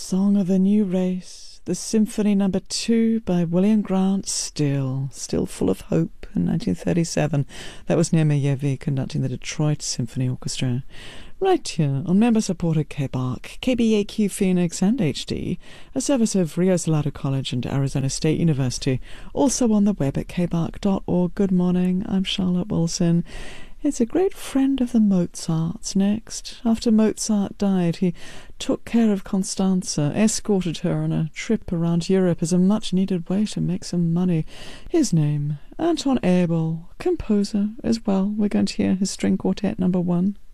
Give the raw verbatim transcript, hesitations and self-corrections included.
Song of a New Race, the Symphony Number Two by William Grant Still, still full of hope in nineteen thirty-seven. That was Nemeyevi conducting the Detroit Symphony Orchestra. Right here on member-supported K B A R C, K B A Q Phoenix and H D, a service of Rio Salado College and Arizona State University, also on the web at k b a r c dot org. Good morning, I'm Charlotte Wilson. It's a great friend of the Mozarts next. After Mozart died, he took care of Constanza, escorted her on a trip around Europe as a much-needed way to make some money. His name, Anton Abel, composer as well. We're going to hear his string quartet number one.